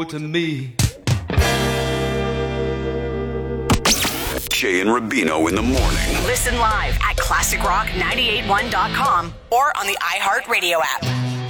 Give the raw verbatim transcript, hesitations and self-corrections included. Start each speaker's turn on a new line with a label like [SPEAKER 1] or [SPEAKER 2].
[SPEAKER 1] to me.
[SPEAKER 2] Jay and Rubino in the morning.
[SPEAKER 3] Listen live at classic rock nine eight one dot com or on the iHeartRadio app.